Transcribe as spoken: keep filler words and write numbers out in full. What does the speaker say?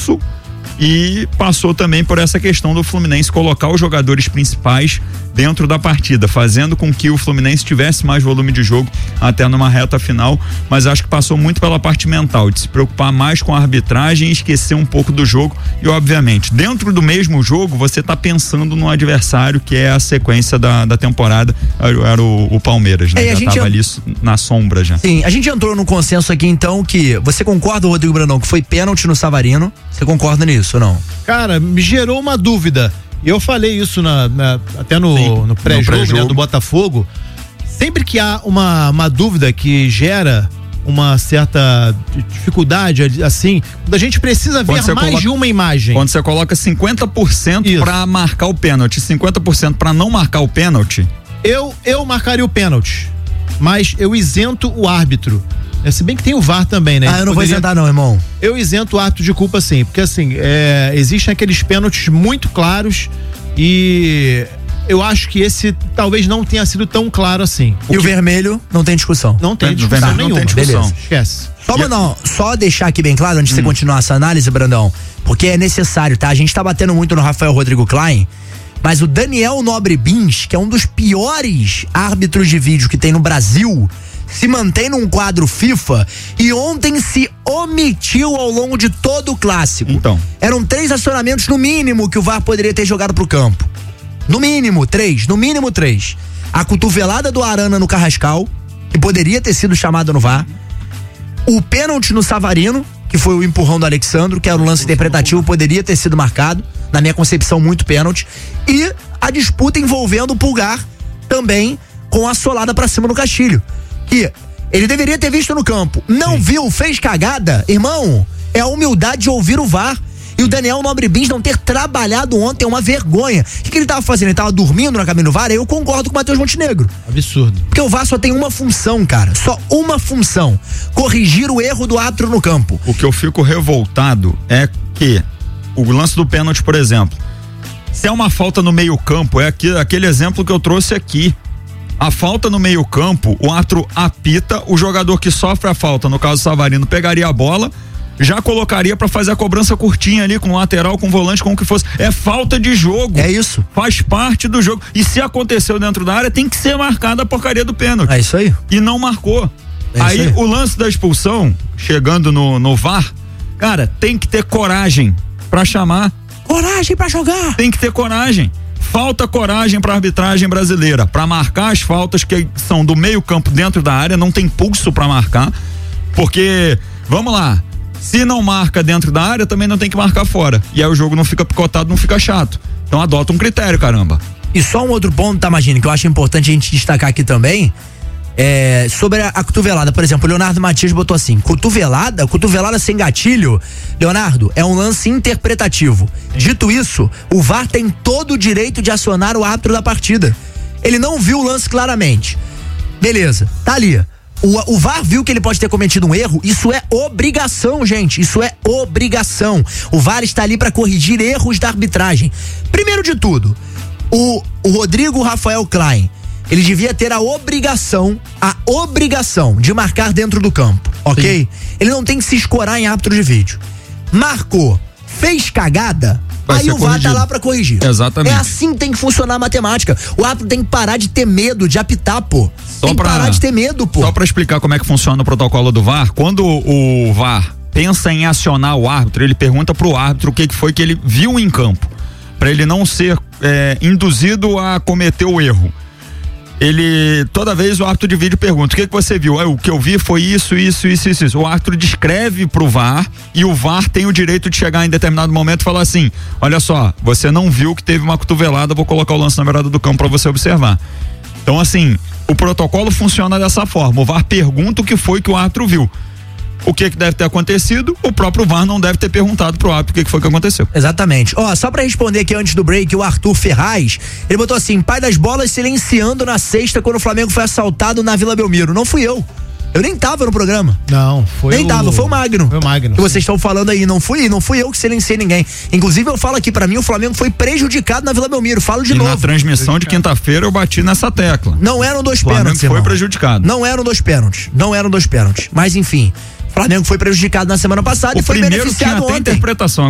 isso. E passou também por essa questão do Fluminense colocar os jogadores principais dentro da partida, fazendo com que o Fluminense tivesse mais volume de jogo até numa reta final, mas acho que passou muito pela parte mental, de se preocupar mais com a arbitragem e esquecer um pouco do jogo. E obviamente, dentro do mesmo jogo, você tá pensando no adversário, que é a sequência da, da temporada, era, era o, o Palmeiras, né? É, já tava ali na sombra já. Sim, a gente entrou no consenso aqui então que você concorda, Rodrigo Brandão, que foi pênalti no Savarino? Você concorda nisso ou não? Cara, me gerou uma dúvida. Eu falei isso na, na, até no, no pré-jogo, no pré né, do Botafogo. Sempre que há uma, uma dúvida que gera uma certa dificuldade, assim, quando a gente precisa ver mais coloca, de uma imagem. Quando você coloca cinquenta por cento para marcar o pênalti, cinquenta por cento para não marcar o pênalti. Eu, eu marcaria o pênalti, mas eu isento o árbitro. É, se bem que tem o V A R também, né? Ah, eu não Poderia... vou isentar não, irmão. Eu isento o árbitro de culpa sim, porque assim, é, existem aqueles pênaltis muito claros e eu acho que esse talvez não tenha sido tão claro assim. O e que... o vermelho não tem discussão. Não tem discussão tá, nenhuma. Não tem discussão. Beleza. Esquece. Só, yeah. não, só deixar aqui bem claro, antes de hum. você continuar essa análise, Brandão, porque é necessário, tá? A gente tá batendo muito no Rafael Rodrigo Klein, mas o Daniel Nobre Bins, que é um dos piores árbitros de vídeo que tem no Brasil, se mantém num quadro FIFA e ontem se omitiu ao longo de todo o clássico. Então. Eram três acionamentos no mínimo que o V A R poderia ter jogado pro campo. No mínimo, três. No mínimo, três. A cotovelada do Arana no Carrascal, que poderia ter sido chamada no V A R. O pênalti no Savarino, que foi o empurrão do Alexandro, que era um lance interpretativo, poderia ter sido marcado. Na minha concepção, muito pênalti. E a disputa envolvendo o Pulgar, também com a solada pra cima no Castilho. Que ele deveria ter visto no campo, não Sim. viu, fez cagada, irmão, é a humildade de ouvir o V A R. E o Daniel Nobre Bins não ter trabalhado ontem é uma vergonha. O que, que ele tava fazendo? Ele tava dormindo na cabine do V A R? Eu concordo com o Matheus Montenegro. Absurdo. Porque o V A R só tem uma função, cara, só uma função: corrigir o erro do árbitro no campo. O que eu fico revoltado é que o lance do pênalti, por exemplo, se é uma falta no meio campo, é aqui, aquele exemplo que eu trouxe aqui. A falta no meio campo, o árbitro apita, o jogador que sofre a falta, no caso do Savarino, pegaria a bola, já colocaria pra fazer a cobrança curtinha ali, com lateral, com volante, com o que fosse. É falta de jogo. É isso. Faz parte do jogo. E se aconteceu dentro da área, tem que ser marcada a porcaria do pênalti. É isso aí. E não marcou. É aí, aí o lance da expulsão, chegando no, no V A R, cara, tem que ter coragem pra chamar. Coragem pra jogar. Tem que ter coragem. Falta coragem para a arbitragem brasileira, para marcar as faltas que são do meio campo dentro da área, não tem pulso para marcar, porque, vamos lá, se não marca dentro da área, também não tem que marcar fora, e aí o jogo não fica picotado, não fica chato. Então adota um critério, caramba. E só um outro ponto, tá, Magine, que eu acho importante a gente destacar aqui também, é, sobre a, a cotovelada. Por exemplo, o Leonardo Matias botou assim: cotovelada, cotovelada sem gatilho, Leonardo, é um lance interpretativo. Sim. Dito isso, o V A R tem todo o direito de acionar o árbitro da partida. Ele não viu o lance claramente. Beleza, tá ali. O, o V A R viu que ele pode ter cometido um erro. Isso é obrigação, gente. Isso é obrigação. O V A R está ali para corrigir erros da arbitragem. Primeiro de tudo, o, o Rodrigo Rafael Klein, ele devia ter a obrigação, a obrigação de marcar dentro do campo, ok? Sim. Ele não tem que se escorar em árbitro de vídeo. Marcou, fez cagada, vai aí o V A R tá lá pra corrigir. Exatamente. É assim que tem que funcionar a matemática. O árbitro tem que parar de ter medo de apitar, pô. Só tem que pra, parar de ter medo, pô. Só pra explicar como é que funciona o protocolo do V A R, quando o V A R pensa em acionar o árbitro, ele pergunta pro árbitro o que foi que ele viu em campo, pra ele não ser é, induzido a cometer o erro. Ele, toda vez o árbitro de vídeo pergunta: o que que você viu? É, o que eu vi foi isso, isso, isso, isso, isso. O árbitro descreve pro V A R e o V A R tem o direito de chegar em determinado momento e falar assim: olha só, você não viu que teve uma cotovelada, vou colocar o lance na beirada do campo pra você observar. Então, assim, o protocolo funciona dessa forma: o V A R pergunta o que foi que o árbitro viu. O que que deve ter acontecido, o próprio V A R não deve ter perguntado pro árbitro o que que foi que aconteceu. Exatamente. Ó, só pra responder aqui antes do break, o Arthur Ferraz, ele botou assim: pai das bolas silenciando na sexta quando o Flamengo foi assaltado na Vila Belmiro. Não fui eu. Eu nem tava no programa. Não, foi Nem o... tava, foi o Magno. Foi o Magno. Que vocês estão falando aí, não fui, não fui eu que silenciei ninguém. Inclusive eu falo aqui, pra mim o Flamengo foi prejudicado na Vila Belmiro, falo de e novo. Na transmissão de quinta-feira eu bati nessa tecla. Não eram dois o Flamengo pênaltis, foi irmão. prejudicado. Não eram dois pênaltis, não eram dois pênaltis. Mas enfim, o Flamengo foi prejudicado na semana passada o e foi primeiro beneficiado tinha até ontem. Interpretação.